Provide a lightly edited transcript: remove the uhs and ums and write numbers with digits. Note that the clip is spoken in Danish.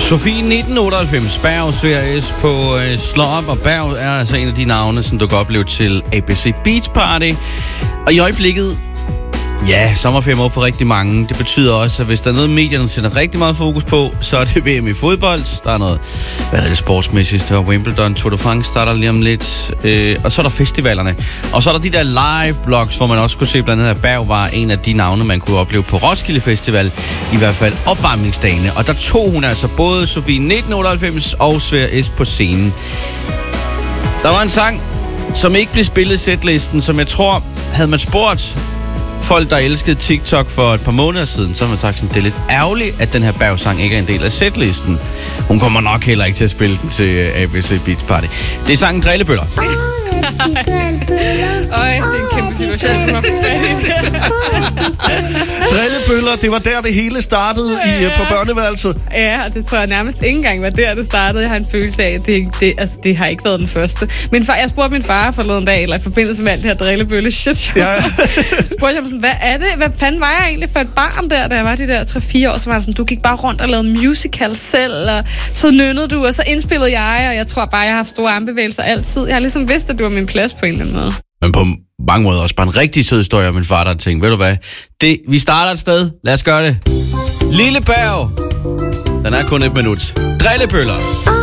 Sofie 1998, Berg, Sveriges på Slå Op, og Berg er altså en af de navne, som du kan opleve til ABC Beach Party. Og i øjeblikket, ja, sommerferie for rigtig mange. Det betyder også, at hvis der er noget, medierne sætter rigtig meget fokus på, så er det VM i fodbold. Der er noget, hvad er det sportsmæssigt? Der er Wimbledon, Tour de France starter lige om lidt. Og så er der festivalerne. Og så er der de der live-blogs, hvor man også kunne se blandt andet, at Berg var en af de navne, man kunne opleve på Roskilde Festival. I hvert fald opvarmningsdagene. Og der tog hun altså både Sofie 1998 og Sveriges S på scenen. Der var en sang, som ikke blev spillet i setlisten, som jeg tror, havde man spurgt folk, der elskede TikTok for et par måneder siden, så har man sagt sådan, det er lidt ærgerligt, at den her Berg-sang ikke er en del af setlisten. Hun kommer nok heller ikke til at spille den til ABC Beach Party. Det er sangen Drillebøller. Øj, det er en kæmpe situation, du har Drillebøller, det var der, det hele startede på børneværelset. Ja, og det tror jeg nærmest ikke engang var der, det startede. Jeg har en følelse af, at det har ikke været den første. Jeg spurgte min far forleden dag, eller i forbindelse med alt det her drillebølle shit. Ja. Spurgte jeg ham sådan, hvad er det? Hvad fanden var jeg egentlig for et barn der, da jeg var de der 3-4 år? Så var jeg sådan, du gik bare rundt og lavede musical selv, og så nynnede du, og så indspillede jeg, og jeg tror bare, jeg har haft store armbevægelser altid. Jeg har ligesom vidst, at du var min plads på en eller anden måde. Men på mange måder også bare en rigtig sød historie om min far, der tænkte, ved du hvad, vi starter et sted, lad os gøre det. Lille Berg, den er kun et minut. Drillebøller.